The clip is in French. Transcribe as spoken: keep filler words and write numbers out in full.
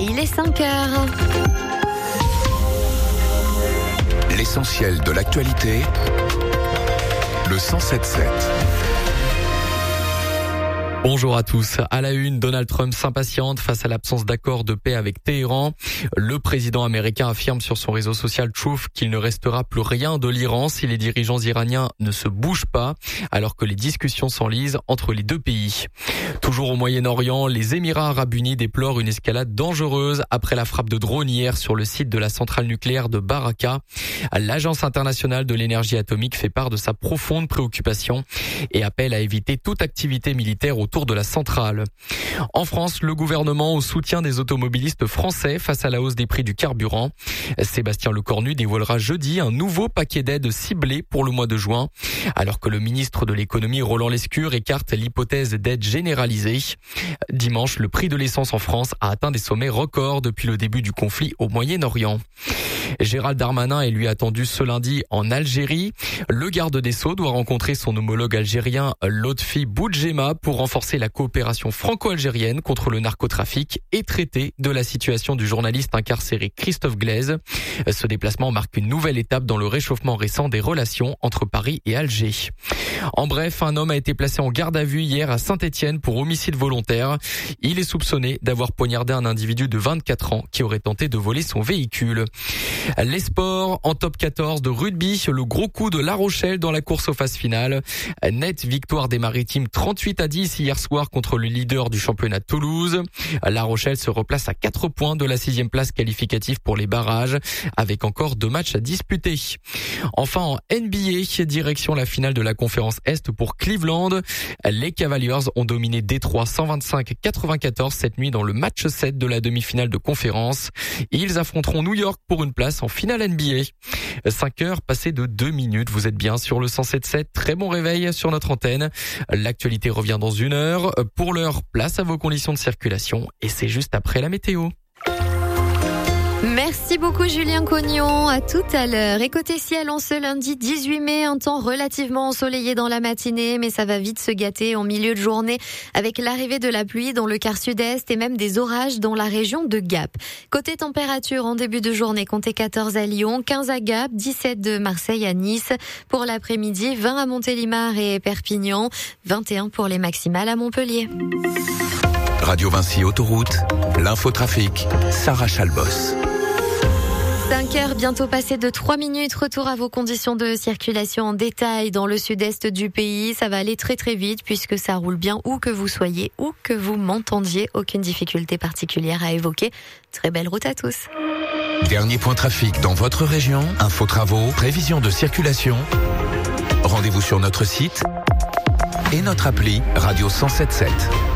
il est cinq heures. L'essentiel de l'actualité, le cent sept sept. Bonjour à tous. À la une, Donald Trump s'impatiente face à l'absence d'accord de paix avec Téhéran. Le président américain affirme sur son réseau social Truth qu'il ne restera plus rien de l'Iran si les dirigeants iraniens ne se bougent pas, alors que les discussions s'enlisent entre les deux pays. Toujours au Moyen-Orient, les Émirats arabes unis déplorent une escalade dangereuse après la frappe de drone hier sur le site de la centrale nucléaire de Baraka. L'Agence internationale de l'énergie atomique fait part de sa profonde préoccupation et appelle à éviter toute activité militaire autour de la centrale. En France, le gouvernement au soutien des automobilistes français face à la hausse des prix du carburant. Sébastien Lecornu dévoilera jeudi un nouveau paquet d'aides ciblées pour le mois de juin, alors que le ministre de l'économie Roland Lescure écarte l'hypothèse d'aide généralisée. Dimanche, le prix de l'essence en France a atteint des sommets records depuis le début du conflit au Moyen-Orient. Gérald Darmanin est lui attendu ce lundi en Algérie. Le garde des Sceaux doit rencontrer son homologue algérien Lotfi Boudjema pour renforcer la coopération franco-algérienne contre le narcotrafic et traiter de la situation du journaliste incarcéré Christophe Glaise. Ce déplacement marque une nouvelle étape dans le réchauffement récent des relations entre Paris et Alger. En bref, un homme a été placé en garde à vue hier à Saint-Étienne pour homicide volontaire. Il est soupçonné d'avoir poignardé un individu de vingt-quatre ans qui aurait tenté de voler son véhicule. Les sports en top quatorze de rugby, le gros coup de La Rochelle dans la course aux phases finales. Nette victoire des Maritimes trente-huit à dix hier soir contre le leader du championnat Toulouse. La Rochelle se replace à quatre points de la sixième place qualificative pour les barrages, avec encore deux matchs à disputer. Enfin en N B A, direction la finale de la conférence Est pour Cleveland. Les Cavaliers ont dominé Détroit cent vingt-cinq à quatre-vingt-quatorze cette nuit dans le match sept de la demi-finale de conférence. Ils affronteront New York pour une place en finale N B A. cinq heures passées de deux minutes, vous êtes bien sur le cent sept sept. Très bon réveil sur notre antenne. L'actualité revient dans une heure. Pour l'heure, place à vos conditions de circulation et c'est juste après la météo. Merci beaucoup Julien Cognon, à tout à l'heure. Et côté ciel, en ce lundi dix-huit mai, un temps relativement ensoleillé dans la matinée, mais ça va vite se gâter en milieu de journée avec l'arrivée de la pluie dans le quart sud-est et même des orages dans la région de Gap. Côté température, en début de journée, comptez quatorze à Lyon, quinze à Gap, dix-sept de Marseille à Nice. Pour l'après-midi, vingt à Montélimar et Perpignan, vingt et un pour les maximales à Montpellier. Radio Vinci Autoroute, l'infotrafic, Sarah Chalbos. cinq heures, bientôt passé de trois minutes. Retour à vos conditions de circulation en détail dans le sud-est du pays. Ça va aller très très vite puisque ça roule bien où que vous soyez, où que vous m'entendiez. Aucune difficulté particulière à évoquer. Très belle route à tous. Dernier point trafic dans votre région, info travaux, prévision de circulation. Rendez-vous sur notre site et notre appli Radio cent sept sept.